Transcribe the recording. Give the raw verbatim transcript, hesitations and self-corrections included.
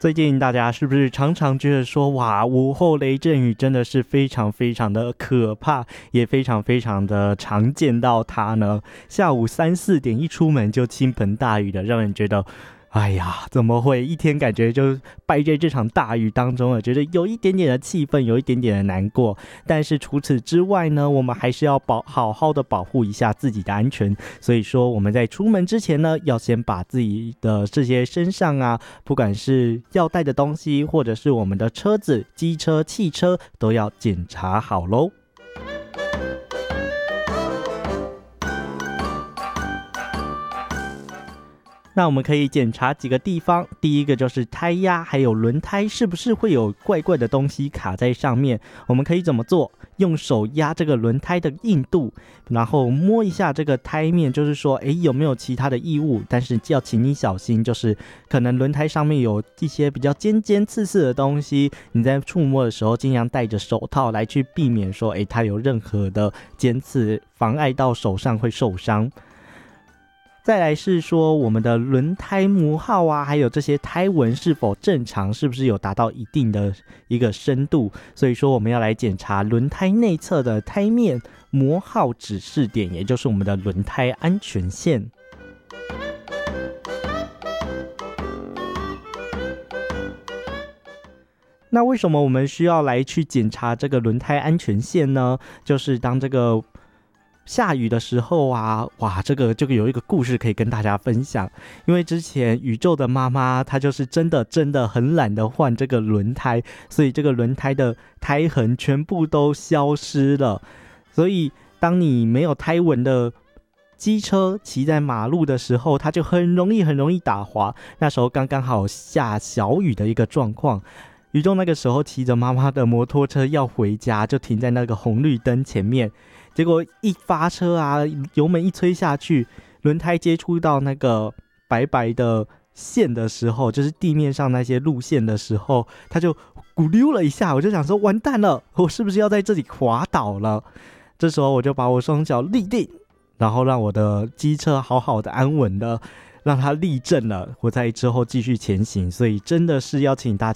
最近大家是不是常常觉得说，哇，午后雷阵雨真的是非常非常的可怕，也非常非常的常见到它呢？下午三四点一出门就倾盆大雨的，让人觉得哎呀，怎么会一天感觉就败在这场大雨当中了？觉得有一点点的气愤，有一点点的难过。但是除此之外呢，我们还是要保好好的保护一下自己的安全。所以说我们在出门之前呢，要先把自己的这些身上啊，不管是要带的东西，或者是我们的车子、机车、汽车，都要检查好咯。那我们可以检查几个地方，第一个就是胎压还有轮胎是不是会有怪怪的东西卡在上面。我们可以怎么做？用手压这个轮胎的硬度，然后摸一下这个胎面，就是说诶有没有其他的异物。但是要请你小心，就是可能轮胎上面有一些比较尖尖刺刺的东西，你在触摸的时候尽量戴着手套来去避免说诶它有任何的尖刺妨碍到手上会受伤。再来是说我们的轮胎磨耗啊，还有这些胎纹是否正常，是不是有达到一定的一个深度。所以说我们要来检查轮胎内侧的胎面磨耗指示点，也就是我们的轮胎安全线。那为什么我们需要来去检查这个轮胎安全线呢？就是当这个下雨的时候啊，哇，这个这个有一个故事可以跟大家分享。因为之前宇宙的妈妈她就是真的真的很懒得换这个轮胎，所以这个轮胎的胎痕全部都消失了。所以当你没有胎纹的机车骑在马路的时候，它就很容易很容易打滑。那时候刚刚好下小雨的一个状况，宇宙那个时候骑着妈妈的摩托车要回家，就停在那个红绿灯前面。结果一发车啊，油门一催下去，轮胎接触到那个白白的线的时候，就是地面上那些路线的时候，它就咕溜了一下。我就想说完蛋了，我是不是要在这里滑倒了？这时候我就把我双脚立定，然后让我的机车好好的安稳的让它立正了，我在之后继续前行。所以真的是要请大家